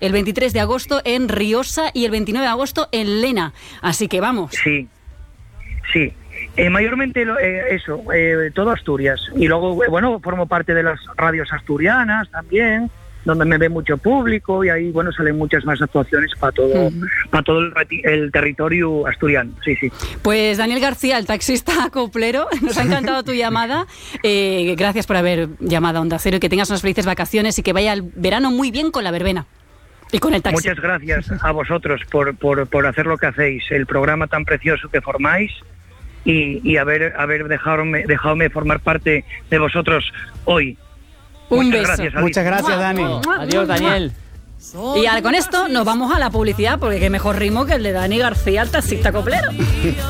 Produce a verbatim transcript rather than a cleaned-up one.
el veintitrés de agosto en Riosa y el veintinueve de agosto en Lena. Así que vamos. Sí, sí. Eh, mayormente eh, eso, eh, todo Asturias. Y luego, eh, bueno, formo parte de las radios asturianas también, donde me ve mucho público y ahí, bueno, salen muchas más actuaciones para todo, uh-huh. para todo el, el territorio asturiano. Sí, sí. Pues Daniel García, el taxista coplero, nos ha encantado tu llamada. Eh, gracias por haber llamado a Onda Cero y que tengas unas felices vacaciones y que vaya el verano muy bien con la verbena. Y con el taxi. Muchas gracias a vosotros por, por, por hacer lo que hacéis, el programa tan precioso que formáis. Y, y haber haber dejadome, dejadome formar parte de vosotros hoy. Un Muchas beso. Gracias, Muchas gracias, Dani. Adiós, Daniel. Y ahora con esto nos vamos a la publicidad, porque qué mejor ritmo que el de Dani García, el taxista coplero.